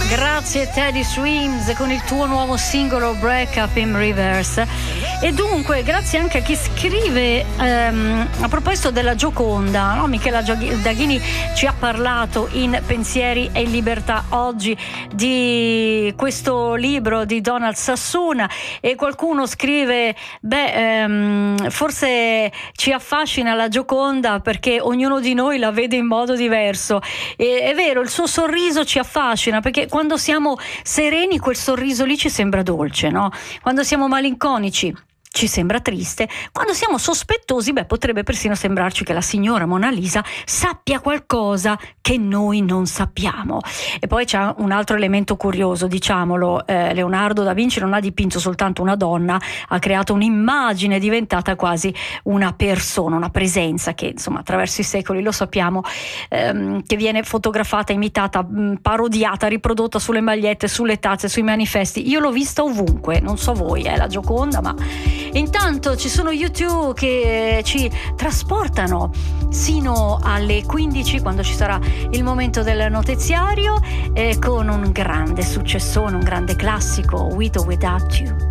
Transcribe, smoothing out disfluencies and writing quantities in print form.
Grazie Teddy Swims con il tuo nuovo singolo Break Up in Reverse. E dunque grazie anche a chi scrive a proposito della Gioconda, no? Michela Daghini ci ha parlato in Pensieri e in Libertà oggi di questo libro di Donald Sassoon, e qualcuno scrive forse ci affascina la Gioconda perché ognuno di noi la vede in modo diverso. E, è vero, il suo sorriso ci affascina perché quando siamo sereni quel sorriso lì ci sembra dolce, no? Quando siamo malinconici ci sembra triste, quando siamo sospettosi potrebbe persino sembrarci che la signora Mona Lisa sappia qualcosa che noi non sappiamo. E poi c'è un altro elemento curioso, diciamolo, Leonardo da Vinci non ha dipinto soltanto una donna, ha creato un'immagine diventata quasi una persona, una presenza che insomma attraverso i secoli, lo sappiamo, che viene fotografata, imitata, parodiata, riprodotta sulle magliette, sulle tazze, sui manifesti. Io l'ho vista ovunque, non so voi, la Gioconda, ma intanto ci sono YouTube che ci trasportano sino alle 15, quando ci sarà il momento del notiziario, con un grande successone, un grande classico, With or Without You.